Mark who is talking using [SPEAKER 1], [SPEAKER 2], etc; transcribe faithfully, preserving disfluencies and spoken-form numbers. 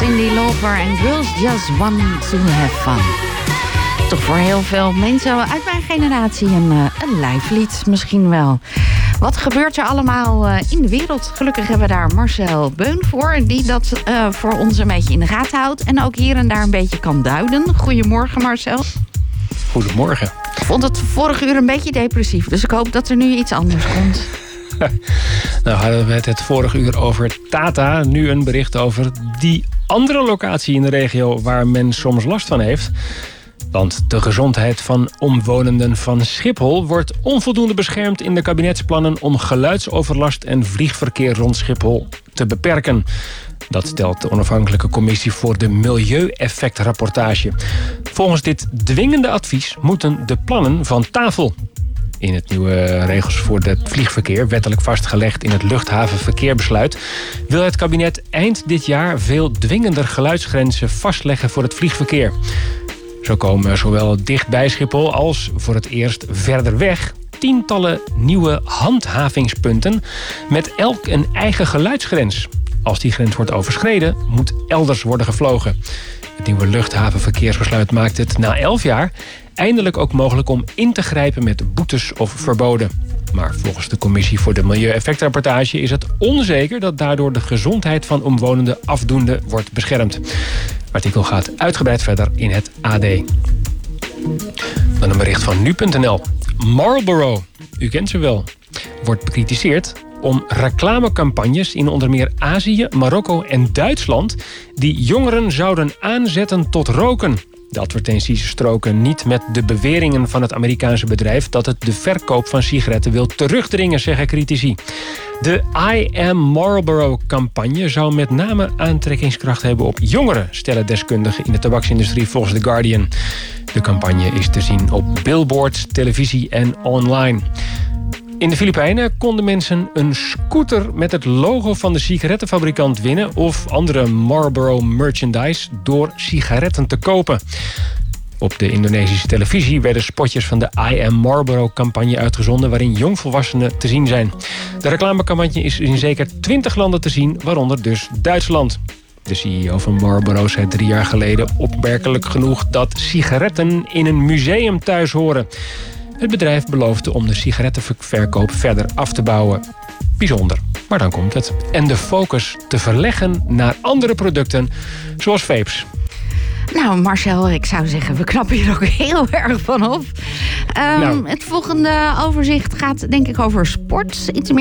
[SPEAKER 1] Cyndi Lauper en Girls Just Want to Have Fun. Toch voor heel veel mensen uit mijn generatie een, een lijflied misschien wel. Wat gebeurt er allemaal in de wereld? Gelukkig hebben we daar Marcel Beun voor, die dat uh, voor ons een beetje in de gaten houdt. En ook hier en daar een beetje kan duiden. Goedemorgen, Marcel.
[SPEAKER 2] Goedemorgen.
[SPEAKER 1] Ik vond het vorige uur een beetje depressief, dus ik hoop dat er nu iets anders komt.
[SPEAKER 2] Nou hadden we het het vorige uur over Tata. Nu een bericht over die andere locatie in de regio waar men soms last van heeft. Want de gezondheid van omwonenden van Schiphol wordt onvoldoende beschermd in de kabinetsplannen om geluidsoverlast en vliegverkeer rond Schiphol te beperken. Dat stelt de onafhankelijke commissie voor de milieueffectrapportage. Volgens dit dwingende advies moeten de plannen van tafel. In het nieuwe regels voor het vliegverkeer, wettelijk vastgelegd in het luchthavenverkeerbesluit, wil het kabinet eind dit jaar veel dwingender geluidsgrenzen vastleggen voor het vliegverkeer. Zo komen zowel dicht bij Schiphol als voor het eerst verder weg tientallen nieuwe handhavingspunten met elk een eigen geluidsgrens. Als die grens wordt overschreden, moet elders worden gevlogen. Het nieuwe luchthavenverkeersbesluit maakt het na elf jaar eindelijk ook mogelijk om in te grijpen met boetes of verboden. Maar volgens de commissie voor de milieueffectrapportage is het onzeker dat daardoor de gezondheid van omwonenden afdoende wordt beschermd. Het artikel gaat uitgebreid verder in het A D. Dan een bericht van nu punt n l. Marlboro, u kent ze wel, wordt bekritiseerd om reclamecampagnes in onder meer Azië, Marokko en Duitsland die jongeren zouden aanzetten tot roken. De advertenties stroken niet met de beweringen van het Amerikaanse bedrijf dat het de verkoop van sigaretten wil terugdringen, zeggen critici. De I Am Marlboro-campagne zou met name aantrekkingskracht hebben op jongeren, stellen deskundigen in de tabaksindustrie volgens The Guardian. De campagne is te zien op billboards, televisie en online. In de Filipijnen konden mensen een scooter met het logo van de sigarettenfabrikant winnen of andere Marlboro merchandise door sigaretten te kopen. Op de Indonesische televisie werden spotjes van de I Am Marlboro-campagne uitgezonden waarin jongvolwassenen te zien zijn. De reclamecampagne is in zeker twintig landen te zien, waaronder dus Duitsland. De C E O van Marlboro zei drie jaar geleden opmerkelijk genoeg dat sigaretten in een museum thuis horen. Het bedrijf beloofde om de sigarettenverkoop verder af te bouwen. Bijzonder, maar dan komt het. En de focus te verleggen naar andere producten, zoals vapes.
[SPEAKER 1] Nou, Marcel, ik zou zeggen, we knappen hier ook heel erg van op. Um, nou. Het volgende overzicht gaat denk ik over sport. Iets meer